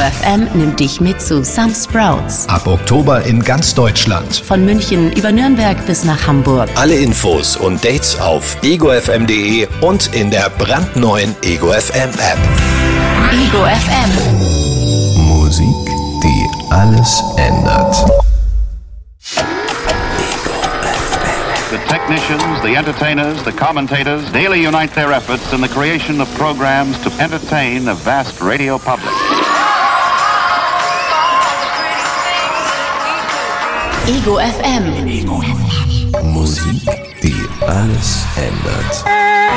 FM nimmt dich mit zu Some Sprouts. Ab Oktober in ganz Deutschland. Von München über Nürnberg bis nach Hamburg. Alle Infos und Dates auf egofm.de und in der brandneuen Ego FM App. Ego FM. Musik, die alles ändert. The technicians, the entertainers, the commentators daily unite their efforts in the creation of programs to entertain a vast radio public. Ego FM. Musik, die alles ändert.